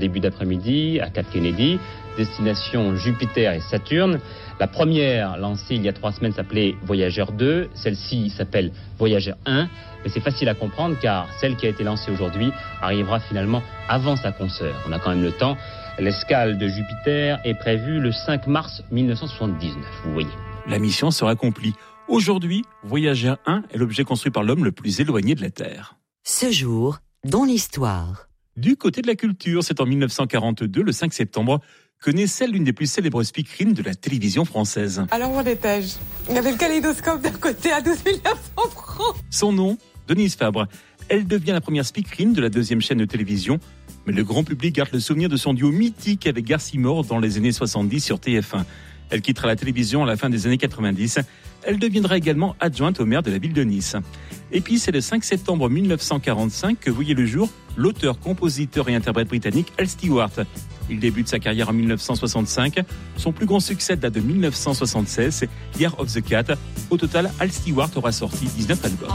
début d'après-midi à Cap Kennedy, destination Jupiter et Saturne. La première, lancée il y a 3 semaines, s'appelait Voyageur 2. Celle-ci s'appelle Voyageur 1. Mais c'est facile à comprendre car celle qui a été lancée aujourd'hui arrivera finalement avant sa consoeur. On a quand même le temps. L'escale de Jupiter est prévue le 5 mars 1979, vous voyez. La mission sera accomplie. Aujourd'hui, Voyageur 1 est l'objet construit par l'homme le plus éloigné de la Terre. Ce jour, dans l'histoire. Du côté de la culture, c'est en 1942, le 5 septembre, que naissait l'une des plus célèbres speakerines de la télévision française. Alors où en étais-je ? Il y avait le kaléidoscope d'un côté à 12 900 francs. Son nom, Denise Fabre. Elle devient la première speakerine de la 2e chaîne de télévision. Mais le grand public garde le souvenir de son duo mythique avec Garcimore dans les années 70 sur TF1. Elle quittera la télévision à la fin des années 90. Elle deviendra également adjointe au maire de la ville de Nice. Et puis c'est le 5 septembre 1945 que voyait le jour l'auteur, compositeur et interprète britannique Al Stewart. Il débute sa carrière en 1965. Son plus grand succès date de 1976, c'est Year of the Cat. Au total, Al Stewart aura sorti 19 albums.